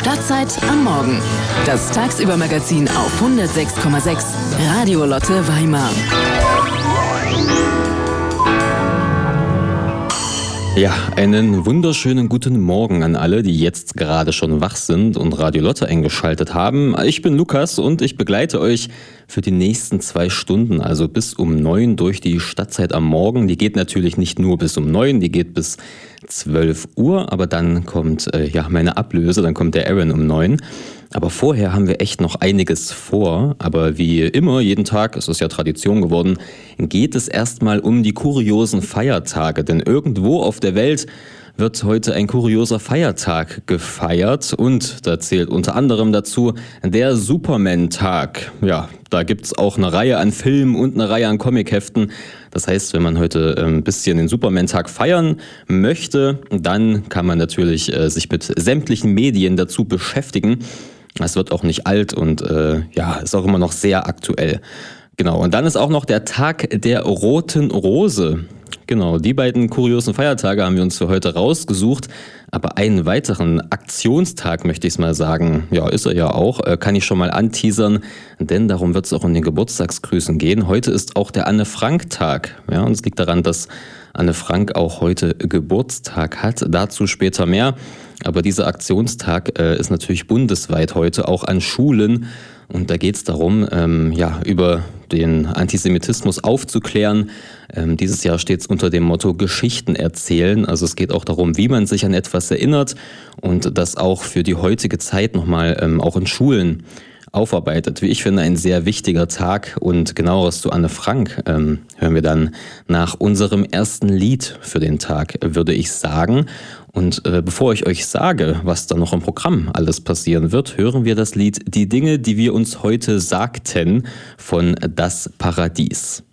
Stadtzeit am Morgen. Das Tagsüber-Magazin auf 106,6 Radio Lotte Weimar. Ja, einen wunderschönen guten Morgen an alle, die jetzt gerade schon wach sind und Radio Lotte eingeschaltet haben. Ich bin Lukas und ich begleite euch für die nächsten 2 Stunden, also bis um 9 durch die Stadtzeit am Morgen. Die geht natürlich nicht nur bis um 9, die geht bis 12 Uhr, aber dann kommt meine Ablöse, dann kommt der Aaron um 9. Aber vorher haben wir echt noch einiges vor. Aber wie immer, jeden Tag, es ist ja Tradition geworden, geht es erstmal um die kuriosen Feiertage. Denn irgendwo auf der Welt wird heute ein kurioser Feiertag gefeiert. Und da zählt unter anderem dazu der Superman-Tag. Ja, da gibt's auch eine Reihe an Filmen und eine Reihe an Comicheften. Das heißt, wenn man heute ein bisschen den Superman-Tag feiern möchte, dann kann man natürlich sich mit sämtlichen Medien dazu beschäftigen. Es wird auch nicht alt und ist auch immer noch sehr aktuell. Genau, und dann ist auch noch der Tag der Roten Rose. Genau, die beiden kuriosen Feiertage haben wir uns für heute rausgesucht. Aber einen weiteren Aktionstag, möchte ich es mal sagen, ja, ist er ja auch, kann ich schon mal anteasern, denn darum wird es auch in den Geburtstagsgrüßen gehen. Heute ist auch der Anne-Frank-Tag. Ja, und es liegt daran, dass Anne Frank auch heute Geburtstag hat. Dazu später mehr. Aber dieser Aktionstag ist natürlich bundesweit heute auch an Schulen. Und da geht es darum, über den Antisemitismus aufzuklären. Dieses Jahr steht es unter dem Motto Geschichten erzählen. Also es geht auch darum, wie man sich an etwas erinnert und das auch für die heutige Zeit nochmal auch in Schulen aufarbeitet. Wie ich finde, ein sehr wichtiger Tag, und genaueres zu Anne Frank hören wir dann nach unserem ersten Lied für den Tag, würde ich sagen. Und bevor ich euch sage, was da noch im Programm alles passieren wird, hören wir das Lied Die Dinge, die wir uns heute sagten von Das Paradies.